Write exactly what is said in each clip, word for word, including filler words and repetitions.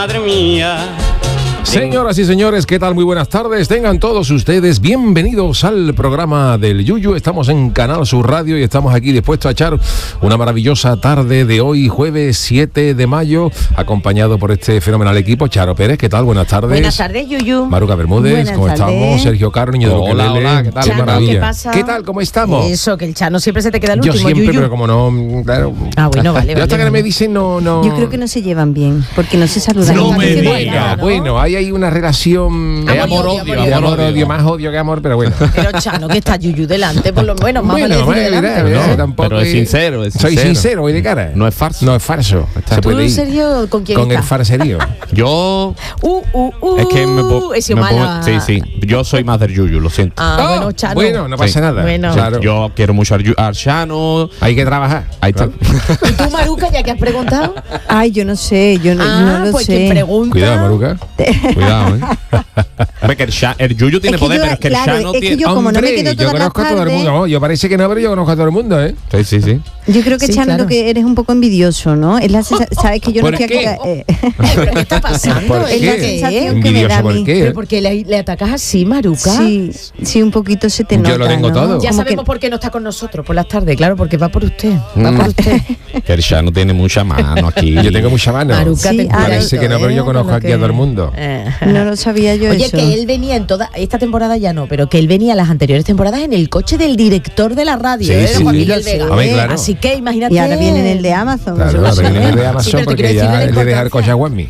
Madre mía. Señoras y señores, ¿qué tal? Muy buenas tardes. Tengan todos ustedes bienvenidos al programa del Yuyu. Estamos en Canal Sur Radio y estamos aquí dispuestos a echar una maravillosa tarde de hoy, jueves siete de mayo, acompañado por este fenomenal equipo. Charo Pérez, ¿qué tal? Buenas tardes. Buenas tardes, Yuyu. Maruca Bermúdez, Buenas ¿cómo tardes. estamos? Sergio Caro, niño de lo que Hola, lele. hola, ¿qué tal? Qué Chano, maravilla. ¿qué pasa? ¿Qué tal? ¿Cómo estamos? Eso, que el Chano siempre se te queda el Yo último, siempre, Yuyu. pero como no, claro. Ah, bueno, vale, Yo vale. hasta que vale. me dicen no, no. Yo creo que no se llevan bien, porque no se saludan. No me Qué diga. buena, ¿no? Bueno, hay ahí una relación Amor de y amor, odio, odio, amor y de amor, odio. odio, más odio que amor, pero bueno. Pero Chano, que está Yuyu delante, por lo menos, más Bueno, vale decir bueno, delante. mira, ¿no? tampoco Pero es sincero, es Soy sincero. sincero, voy de cara. No es farso. No es falso. Se ¿Tú puede en ir serio con quién con el estás? farserío. Yo Uh, uh, uh. es que me, po- He sido me pongo- mala. sí, sí. Yo soy más del Yuyu, lo siento. Ah, Oh, bueno, Chano. bueno, no pasa Sí. nada. Bueno. Claro. Yo quiero mucho al Yu- al Chano. Hay que trabajar. Ahí está. ¿Y tú, Maruca, ya que has preguntado? Ay, yo no sé, yo no, Ah, no lo pues sé. quien pregunta. Cuidado, Maruca. Cuidado, ¿eh? Hombre, que el, Sha- el Yuyu tiene Es que poder, yo- pero es que claro, el Chano es que tiene... yo- como no me Hombre, quedo yo todas las conozco a todo el tardes- mundo. No, yo parece que no, pero yo conozco a todo el mundo, ¿eh? Sí, sí, sí. Yo creo que, Sí, Chano, claro. lo que eres un poco envidioso, ¿no? Es la sensa- sabes que yo no ¿Por estoy qué? aquí. eh, ¿Pero qué está pasando? ¿Por ¿Es qué? la sensación sensación? que me da Envidioso, a ¿por mí. qué? ¿Pero por qué le, le atacas así, Maruca? Sí, sí, un poquito se te Yo nota. lo tengo ¿no? todo. Ya Como sabemos que- por qué no está con nosotros por las tardes, claro, porque va por usted. Va Mm. por usted. Que el Chano tiene mucha mano aquí. Yo tengo mucha mano. Maruca, Sí, ten ahora- Parece que no, pero yo ¿eh? conozco Con lo aquí que- a todo el mundo. Eh. No lo sabía yo Oye, eso. que él venía en toda esta temporada ya no, pero que él venía las anteriores temporadas en el coche del director de la radio, Sí, ¿eh? sí, Juan sí. Miguel Sí. Vega. Hombre, claro. Así que imagínate. Y ahora viene en el de Amazon. Claro, yo ahora no sé. viene el de Sí, Amazon pero te porque quiero decir ya la es de dejar importancia. cosas guanmi.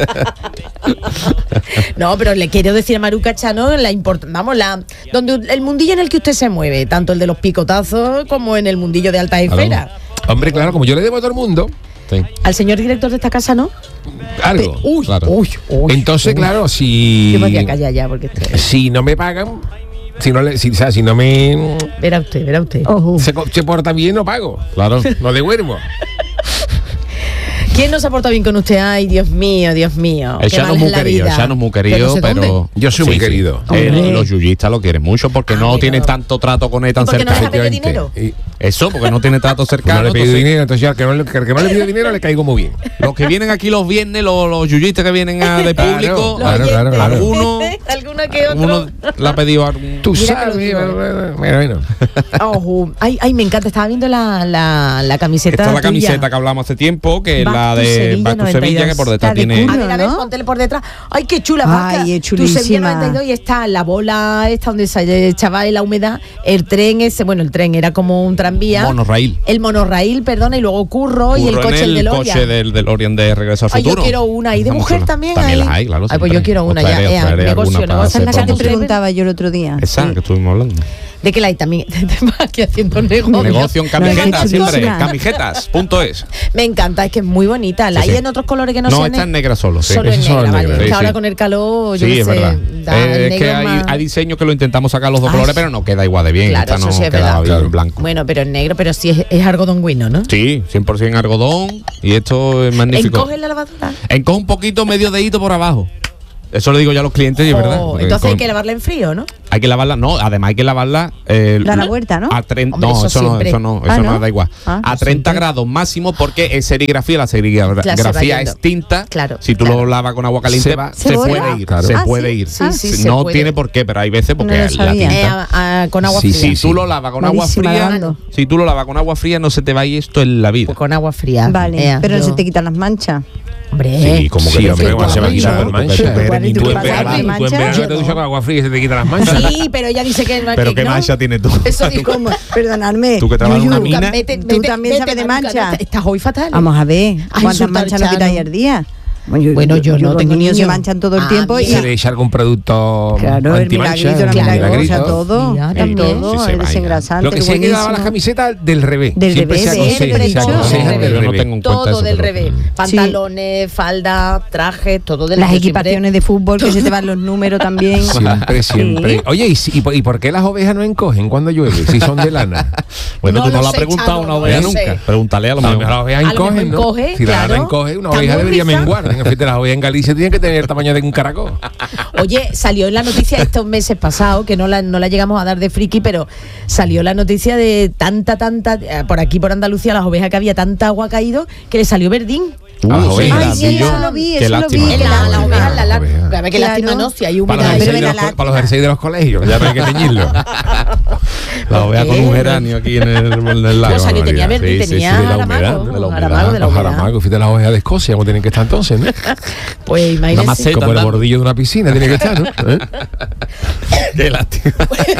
No, pero le quiero decir a Maruca Chano la import- vamos, la donde el mundillo en el que usted se mueve, tanto el de los picotazos como en el mundillo de alta esfera. Hombre, claro, como yo le debo a todo el mundo, Sí. Al señor director de esta casa, ¿no? algo. Uy, Claro. uy, uy. Entonces, uy. claro, si Yo me voy a callar ya porque estoy... si no me pagan, si no le, si, o sea, si no me Verá usted, verá usted. Ojo. se, co- se porta bien, no pago. Claro. No devuelvo. ¿Quién no se ha portado bien con usted? Ay, Dios mío, Dios mío. El qué Chano mal es muy la querido, el vida. Chano es muy querido, no sé pero... dónde. Yo soy muy querido. Eh, Hombre. los yuyistas lo quieren mucho porque no Hombre, tienen no. tanto trato con él ¿Y tan por qué no cercano. deja pedir dinero? Y- Eso, porque no tiene trato pues cercano. no le pido entonces- dinero, entonces al que no le, al que no le pido dinero le caigo muy bien. Los que vienen aquí los viernes, los, los yuyistas que vienen a- de Claro, público, claro, claro, claro. alguno, Alguna que otro. alguno le ha pedido algún... Tú Mira que sabes, lo digo, bueno, bueno, bueno. Ojo. Ay, ay, me encanta. Estaba viendo la, la, la camiseta. Esta es la tuya. camiseta que hablamos hace tiempo, que es Back la to de Sevilla Back to noventa y Sevilla, dos. que por detrás La de tiene... Curro. A ver, a ver, ¿no? póntele por detrás. Ay, qué chula, Ay, Vasca. es Tu Sevilla chulísima. noventa y dos y está la bola esta donde se echaba la humedad, el tren ese, bueno, el tren era como un tranvía. Monorraíl. El monorraíl, perdona, y luego Curro, y el Curro en coche el del coche del DeLorean de Regreso al Ay, yo Futuro. quiero una. ¿Y de Está muy mujer chula. también? También hay? las hay, claro. Ay, pues yo siempre. quiero Os una ya. traeré- os eh, traeré negocio, alguna para negocio. hacer Esa que te promoción. preguntaba yo el otro día. Esa Sí. que estuvimos hablando. ¿De qué la hay también? Aquí haciendo negocio. Negocio en No, es que camisetas, es siempre. chulísima. Camisetas, punto es. Me encanta, es que es muy bonita. ¿La Sí, hay sí. en otros colores que no, No, sean esta es ne- negra solo. Sí. Solo en Esas son negra, las vale. negras. Es que Sí, ahora sí. con el calor, yo Sí, qué es sé, verdad. da Eh, el es que negro hay, más- hay diseños que lo intentamos sacar los dos Ay. colores, pero no queda igual de bien. Claro, Esta eso no sí es queda verdad. bien Claro. blanco. Bueno, pero en negro, pero sí es, es algodón guino, ¿no? Sí, cien por ciento algodón y esto es magnífico. ¿Encoge la lavadora? Encoge un poquito medio dedito por abajo. Eso lo digo yo a los clientes y es verdad. Oh, porque entonces hay con- que lavarla en frío, ¿no? hay que lavarla, no, además hay que lavarla. Eh, Da la vuelta, ¿no? A treinta, Hombre, no, eso eso, no, siempre. eso no, Ah, eso no ¿no? da igual. Ah, a treinta grados máximo porque es serigrafía, la serigrafía Claro, se va es yendo. tinta. Claro, Si tú claro. lo lavas con agua caliente, Se va. se, ¿Se puede borra? ir, Claro. se Ah, puede sí. ir. Sí, sí, se no puede. tiene por qué, pero hay veces porque No lo la sabía. tinta. Eh, a- a- con agua Sí, fría. sí, Si tú lo lavas con agua Malísima fría, lavando. si tú lo lavas con agua fría, no se te va a ir esto en la vida. Pues con agua fría. Vale, Ea, pero no yo- se te quitan las manchas. Hombre, Sí, como que Sí, te- hombre, te- igual se va a te- quitar te- las te- manchas. te- Igual te- y tú Tú te- en pasas verano, de tú en mancha. verano Yo te no. duchas con agua fría y se te quitan las manchas. Sí, pero ella dice que Pero que qué no. mancha tienes tú. Eso digo. ¿Cómo? Perdonadme. Tú que trabajas en una Yuyu, mina. Vete, ¿Tú vete, también vete, sabes de Maruca, mancha? Estás hoy fatal. Vamos a ver. Ay, ¿Cuántas insulta manchas al no quitáis Chano. al día? Bueno, yo, Bueno, yo no los tengo niños se niño. manchan todo el Ah, tiempo y bien. Se le echa algún producto claro, el antimancha, milagrito, la el milagrosa, milagrito. todo, Ya, el también. todo, Sí, se el vaina. desengrasante, Lo que el sí hay que lavar las buenísimo. camisetas del revés. Del Siempre revés, se aconseja, siempre, se todo. aconseja Del del Yo no revés. tengo en cuenta Todo eso, del pero- revés. Pantalones, falda, traje, todo del Las revés. equipaciones de fútbol que se te van los números también. Siempre, siempre. Sí. Oye, ¿y, si- y por, y por qué las ovejas no encogen cuando llueve? Si son de lana. Bueno, No tú no lo lo has sé, preguntado a Chano, una no oveja lo sé. nunca. Pregúntale a lo A lo mejor. mejor las ovejas A lo mejor encogen, ¿no? encoge, Si la lana claro. encoge, una Está oveja muy debería risa. menguar. En efecto, las ovejas en Galicia tienen que tener el tamaño de un caracol. Oye, salió en la noticia estos meses pasados, que no la, no la llegamos a dar de friki, pero salió la noticia de tanta, tanta, eh, por aquí por Andalucía, las ovejas que había tanta agua caído, que le salió verdín. A las Uh, sí, ovejas. Ay, la sí, vi yo. eso lo vi, Qué eso lo lástima. vi. En Qué la, la lástima. oveja, la la Oveja. a ver qué Claro. lástima, no, si hay Para los humedad. Pero jerseys de me los, da para los jerseys de los colegios, ya no hay que teñirlo. La ovea con un geranio aquí en el, en el lago. O sea, que tenía barbaridad. verde, Sí, sí, tenía sí, de la jaramago, humedad, de la humedad. jaramago de la Los humedad. jaramagos, fíjate las ovejas de Escocia, como tienen que estar entonces, ¿no? Pues Una imagínese. maceta. Como el andando. bordillo de una piscina tiene que estar, ¿no? ¿Eh? Qué lástima.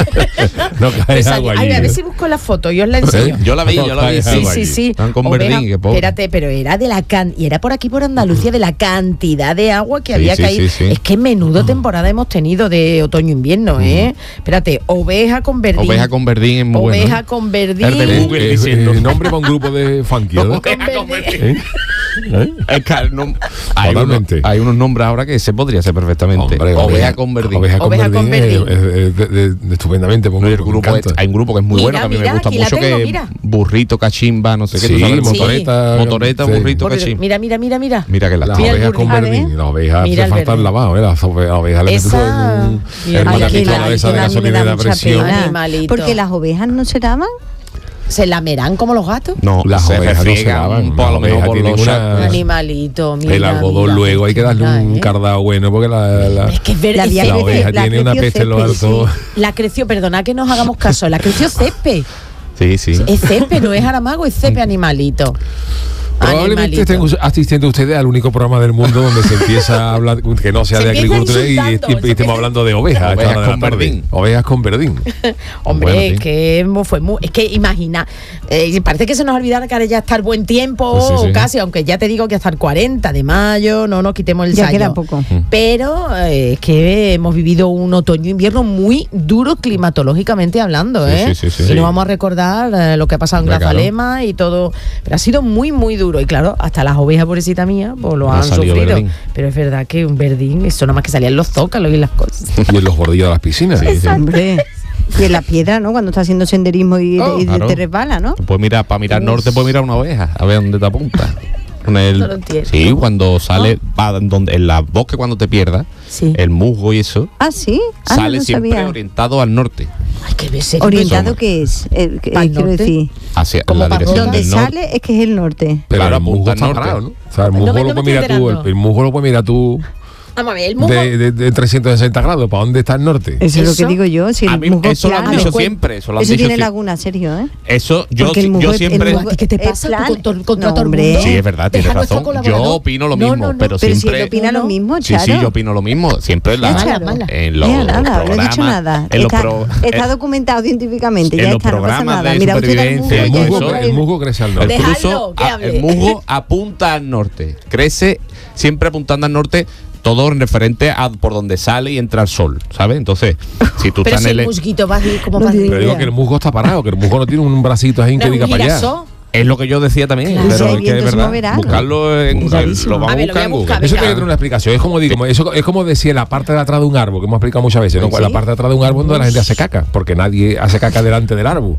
No cae Pues agua ay, allí. a ver si busco la foto, yo os la enseño. Yo la vi, yo la vi. Sí, Sí, agua sí, allí. sí. Están con Oveja, verdín, qué pobre. Espérate, pero era de la can y era por aquí por Andalucía de la cantidad de agua que Sí, había sí, caído. sí, sí. Es que menudo temporada hemos tenido de otoño-invierno, ¿eh? Espérate, oveja con verdín. Oveja con verdín es muy bueno. Oveja ¿eh? con verdín. El de Google Eh, diciendo. eh, nombre para un grupo de funky, ¿no? Oveja con verdín. ¿Eh? ¿Eh? Es que no- hay, unos, Totalmente. hay unos nombres ahora que se podría hacer perfectamente. Hombre, oveja con verdín. Oveja con Oveja con verdín, verdín. es- es- es de- de- de- estupendamente. No, y el grupo es- hay un grupo que es muy Mira, bueno, que a mí mira, me gusta aquí la mucho, tengo, que mira. burrito, cachimba, no sé qué. Sí, tú sabes, motoreta. motoreta, sí. burrito, Porque- cachimba. Mira, mira, mira, mira. Mira que Las la Mira el ovejas con burrito. verdín. Las ovejas Mira hace el falta el verdín. lavado, ¿eh? Las ove- las ovejas le meten todo Esa- en un- Mira, en ay, una qué pistola la- de esa qué de la- gasolina me de da la mucha presión. pena. Animalito. Porque las ovejas no se lavan. ¿Se lamerán como los gatos? No, Las se ovejas no se refriegan lavan. un poco, a lo Las mejor ovejas por tienen los una- sacos. Animalito, mira. El algodón mira, luego hay que darle mira, un ¿eh? cardado bueno porque la, la, Es que es verdad. La había es la que- crece- oveja la tiene una creció peste en lo césped, alto. La creció, perdona que nos hagamos caso, la creció césped. Sí, sí. Es césped, no es jaramago, es césped animalito. Probablemente Animalito. estén asistiendo ustedes al único programa del mundo donde se empieza a hablar que no sea Se de empieza agricultura y, y- insultando, y se estemos empieza- hablando de ovejas. a esta Ovejas hora de la con tarde. verdín. Ovejas con verdín. Hombre, Bueno, es sí. que fue muy, es que imagina, eh, parece que se nos olvidara que ahora ya está el buen tiempo, Pues sí, sí. casi, aunque ya te digo que hasta el cuarenta de mayo, no nos quitemos el Ya sayo. queda poco. Pero eh, es que hemos vivido un otoño-invierno muy duro climatológicamente hablando, Sí, ¿eh? sí, sí, sí. Y no vamos a recordar eh, lo que ha pasado en Ya, claro. Grazalema y todo, pero ha sido muy, muy duro. Y claro, hasta las ovejas pobrecita mía, pues lo Ha han salido sufrido. verdín. Pero es verdad que un verdín, eso nada más que salían los zócalos y las cosas. Y en los bordillos de las piscinas. Hombre. Y en la piedra, ¿no? Cuando está haciendo senderismo y, Oh, y claro. te resbala, ¿no? Pues mira, para mirar norte, puedes mirar una oveja, a ver dónde te apunta. Con el, No lo entiendo. sí, cuando sale, va donde, en la bosque cuando te pierdas, Sí. el musgo y eso, Ah, sí. Ah, sale no lo siempre sabía. orientado al norte. Ay, qué besé. ¿Orientado qué es? Eh, que- ¿Pa'l eh, quiero norte? decir. Hacia Como la para dirección Donde del norte. sale es que es el norte. Pero Claro, el musgo apunta al está norte. parado, ¿no? O sea, el No musgo me- lo no me puedes mirar estoy tú. El, enterando. el musgo lo puedes mirar tú Vamos a ver, el musgo. de, de, de trescientos sesenta grados. ¿Para dónde está el norte? Eso, es lo ¿Eso? que digo yo. Si A el mí musgo eso lo han plano. dicho Pues, siempre, eso lo han eso dicho tiene siempre. laguna, Sergio, ¿eh? Eso, yo, Porque el sí- musgo yo es- el siempre... musgo- ¿A ti qué te Es pasa? plan- ¿Tú contra, contra No, todo el hombre. mundo? Sí, es verdad, tienes Deja a nuestro razón. Yo colaborador. opino lo No, mismo, no, no. pero Pero si siempre... él opina No, lo no. mismo, Sí, Charo. sí, yo opino lo mismo. Siempre en, la, Ya, Charo. en los, Mira, nada, los no he programas... dicho nada. En los, Está, pro- está en- documentado científicamente. en Ya los está, no pasa programas nada. de Mira usted al supervivencia El musgo y y musgo, eso, ya el está. musgo crece al El, norte. Dejadlo, cruzo, que a- hable. el musgo apunta al norte, crece siempre apuntando al norte, todo en referente a por donde sale y entra el sol, ¿sabes? Entonces, si tú Pero estás si en el el... musguito va a ir como No va a tiene ir. Pero digo que el musgo está parado, que el musgo no tiene un bracito ahí que No, diga un para allá. girasol. Es lo que yo decía también, Claro. pero Si hay es que viento es se verdad. moverá, ¿no? Buscarlo en... Clarísimo. Lo vamos A a ver, lo buscar en voy a buscar, Google. Eso venga. tiene que tener una explicación. Es como digo, como- eso es como decir la parte de atrás de un árbol, que hemos explicado muchas veces, ¿no? Sí. La parte de atrás de un árbol donde la gente hace caca, porque nadie hace caca delante del árbol.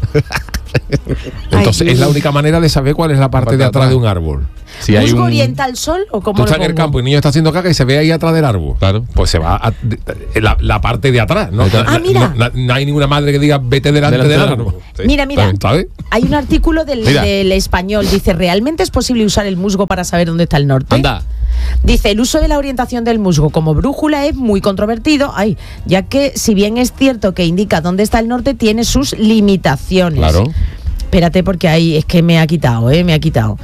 Entonces Ay, es la única manera de saber cuál es la parte Parte de de atrás atrás. de un árbol. Si hay ¿Musgo un... orienta al sol o cómo Tú lo estás en el pongo? campo y el niño está haciendo caca y se ve ahí atrás del árbol. Claro. Pues se va a, de- de- la, la parte de atrás, ¿no? Ah, mira. No, no- no hay ninguna madre que diga vete delante, Delante del del árbol. árbol. Sí. Mira, mira, ¿Sabes? hay un artículo del, Mira. del Español, dice, ¿realmente es posible usar el musgo para saber dónde está el norte? Anda. Dice, el uso de la orientación del musgo como brújula es muy controvertido, ay, ya que si bien es cierto que indica dónde está el norte, tiene sus limitaciones. Claro. Espérate porque ahí es que me ha quitado, eh, me ha quitado.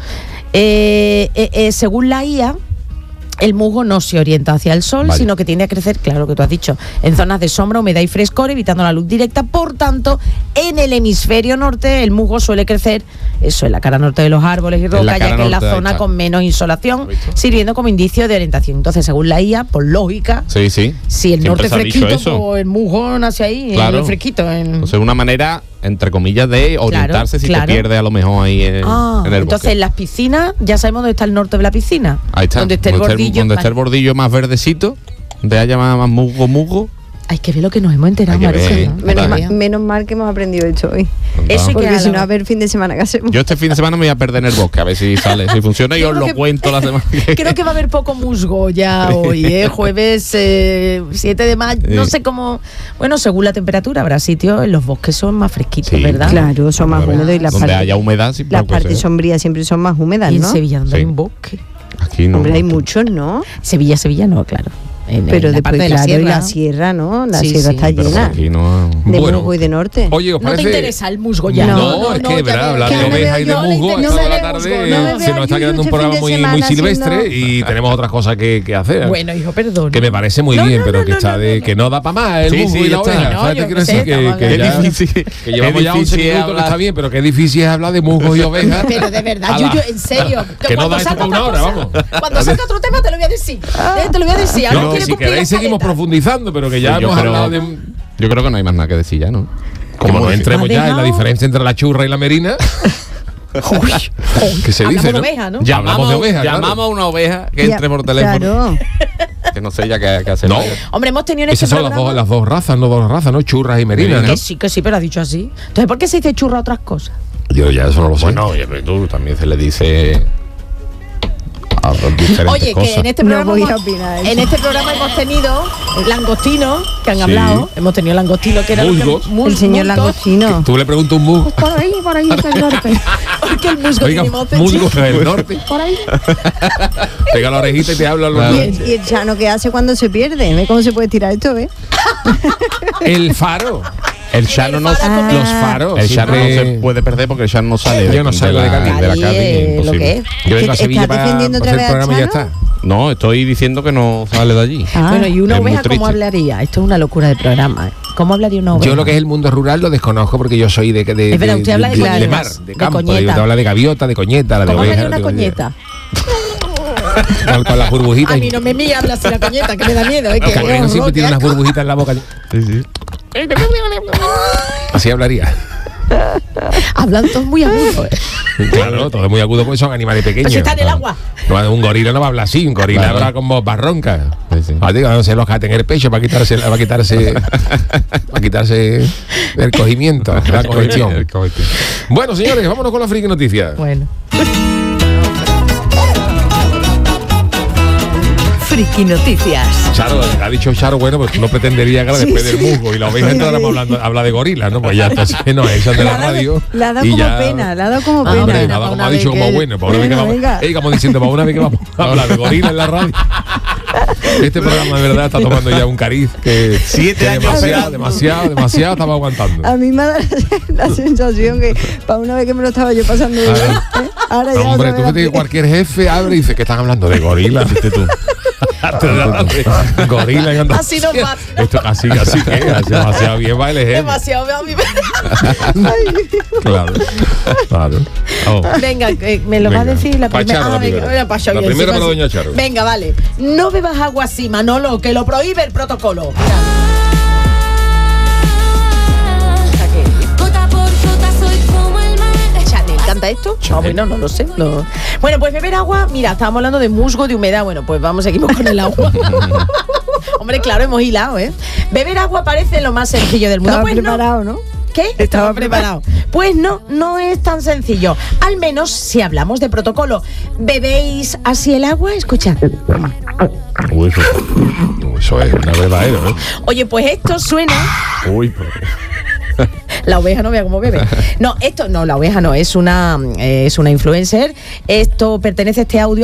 Eh, eh, eh, según la I A, el musgo no se orienta hacia el sol, Vale. sino que tiende a crecer, claro que tú has dicho, en zonas de sombra, humedad y frescor, evitando la luz directa. Por tanto, en el hemisferio norte, el musgo suele crecer, eso, en la cara norte de los árboles y la rocas, ya cara que es la norte, ahí zona está. con menos insolación, Visto. sirviendo como indicio de orientación. Entonces, según la I A, por lógica, Sí, sí. si el Siempre norte es se ha dicho fresquito, eso. pues el musgo nace ahí, Claro. en el fresquito. En... Entonces, una manera, entre comillas, de orientarse si claro. te pierdes a lo mejor ahí en, Ah, en el entonces bosque. en las piscinas ya sabemos dónde está el norte de la piscina. Ahí está. Donde esté el donde bordillo. donde esté el Vale. bordillo más verdecito, donde haya más, más musgo, musgo. Hay que ver lo que nos hemos enterado, Hay que Maruja, ver, ¿no? ¿eh? Menos, Vale. mal, menos mal que hemos aprendido esto hoy. Eso y que Porque a si lo- no, a ver fin de semana que hacemos. Yo este fin de semana me voy a perder en el bosque, a ver si sale, si funciona y Yo os creo lo que- cuento la semana que Creo que va a haber poco musgo ya hoy, ¿eh? Jueves eh, siete de mayo. No Sí. sé cómo. Bueno, según la temperatura, habrá sitios en los bosques son más fresquitos, Sí. ¿verdad? Claro, son más Donde húmedos y las donde partes, haya humedad, sí, las puede partes ser. sombrías siempre son más húmedas, Y en ¿no? Sevilla, donde Sí. hay un bosque. Aquí no. Hombre, hay muchos, ¿no? Sevilla, Sevilla no, claro. En, Pero en la después, parte de la claro, y sierra. la sierra, ¿no? La Sí, sierra sí. está Pero por llena aquí no. de Bueno. musgo y de norte. Oye, ¿os No te parece? interesa el musgo ya. No, No, es no, que, ya verá, veo. hablar Que de no me oveja veo y de yo, musgo no a toda me la veo tarde musgo, no me se veo nos está yo quedando un este programa fin de muy, semana muy silvestre haciendo- y tenemos otras cosas que, que hacer. Bueno, hijo, perdón. Que me parece muy No, bien, no, pero no, que no, está no, de no. que no da para más el Sí, musgo sí, y ya la está. oveja. No, ¿Sabes? yo Te quiero qué sé, decir que, estamos que hablando. ya- Es difícil- que llevamos es ya once difícil minutos, que hablar. está bien, pero qué difícil es hablar de musgos y ovejas. Pero de verdad, Ala. Yuyu, en serio. Que no cuando da esto salga para una otra hora, cosa- vamos. Cuando salga otro tema te lo voy a decir. Eh, Te lo voy a decir. Ahora No, quiero si cumplir queréis la seguimos escaleta. profundizando, pero que ya Yo hemos creo- hablado de... Yo creo que no hay más nada que decir ya, ¿no? Como no entremos ¿Has ya en la dejado? diferencia entre la churra y la merina. que se Hablamos dice, de ¿no? oveja, ¿no? Ya hablamos de oveja, claro. Llamamos a una oveja que Ya, entre por teléfono. Claro. Que no sé ya qué, qué hacer. No. Hombre, hemos tenido en este Esas son las programa... dos, las dos razas, no dos razas, ¿no? Churras y merinas, Merina. ¿no? Que sí, que sí, pero has dicho así. Entonces, ¿por qué se dice churra a otras cosas? Yo ya eso no lo sé. Bueno, oye, pero tú también se le dice a diferentes Oye, cosas. que en este No programa voy a hemos- opinar eso. en este programa hemos tenido langostinos que han Sí. hablado. Hemos tenido langostinos que eran Musgos. El señor langostino. Tú le preguntas un musgo. Por ahí, por ahí está el norte. Porque el musgo Oiga, tiene mote, musgo chico. del norte. Por ahí. Pega la orejita y te habla los Claro. Y dientes. el, y el chano que hace cuando se pierde. ¿Ve cómo se puede tirar esto, eh? El faro. El Shano no, faro con- Los faros. el Shano no siempre- se puede perder porque el Shano no sale Yo de, no salgo de la, Cádiz. de la Cádiz, Cádiz, eh, lo imposible. que es. Yo vengo a ¿Estás Sevilla para, defendiendo para otra hacer el vez al programa y ya Chano? está. No, estoy diciendo que no sale de allí. Ah. Bueno, y una es muy oveja, ¿cómo triste. hablaría? Esto es una locura de programa. ¿eh? ¿Cómo hablaría una oveja? Yo lo que es el mundo rural lo desconozco porque yo soy de, de, Es verdad, de, usted habla de de, coñetas, mar, de de campo. De coñeta. usted habla de gaviota, de coñeta, la de ¿Cómo oveja. hablaría no una tengo ni idea. coñeta? Con, con las burbujitas. A mí no me mía habla así la coñeta, que me da miedo. ¿eh? Que Porque horror, siempre qué tiene unas asco. burbujitas en la boca. Sí, sí. Así hablaría. Hablan todos muy agudos. ¿eh? Claro, todo es muy agudo porque son animales pequeños. Pues está en el agua. No, un gorila no va a hablar así, un gorila Claro. habla como barronca. Sí, sí. Ah, digo, no se loja en el pecho para quitarse, para quitarse, para quitarse el cogimiento, la cogestión. El cogestión. Bueno, señores, vámonos con la friki noticias. Bueno. Friki Noticias. Charo, ha dicho Charo, bueno, pues no pretendería que ahora después del musgo y la oveja entráramos hablando, habla de gorila, ¿no? Pues ya entonces no, echan de Le la ha dado- radio. Le ha dado y como ya- pena, le ha dado como Ah, pena. Hombre, Venga, nada, para como una ha vez dicho, como que- bueno, para una vez que Venga, vamos, venga. eh, como diciendo, para una vez que vamos a hablar de gorila en la radio. Este programa de verdad está tomando ya un cariz que Siete que años demasiado, esperando. demasiado, demasiado estaba aguantando. A mí me da la, la sensación que para una vez que me lo estaba yo pasando bien, ¿eh? Ahora ya Hombre, otra tú vez fíjate que la- cualquier jefe abre y dice que están hablando de gorila, viste tú. Gorila en Andalucía. Así no pasa. Esto así, así que es, demasiado bien va el ejemplo. Demasiado a mí. Claro, claro. Oh. Venga, eh, me lo va a Venga. decir la Pa' primera. Charo, la venga, primera. venga, pa' Charo, La bien, primera sí, para sí. doña Charo. Venga, vale. No bebas agua así, Manolo, que lo prohíbe el protocolo. Mira. O sea que- Gota por gota soy como el mar. Chanel, ¿canta esto? No, bueno, no lo sé. no. Bueno, pues beber agua, mira, estábamos hablando de musgo, de humedad. Bueno, pues vamos, seguimos con el agua. Hombre, claro, hemos hilado, ¿eh? Beber agua parece lo más sencillo del mundo. Estaba Pues no. preparado, ¿no? ¿Qué? Estaba Estaba preparado. Pues no, no es tan sencillo. Al menos si hablamos de protocolo. ¿Bebéis así el agua? Escuchad. Uy, eso, eso es una verdadera, ¿no? Oye, pues esto suena. Uy, pero- La oveja no vea cómo bebe. No, esto no, la oveja no, es una, eh, es una influencer. Esto pertenece a este audio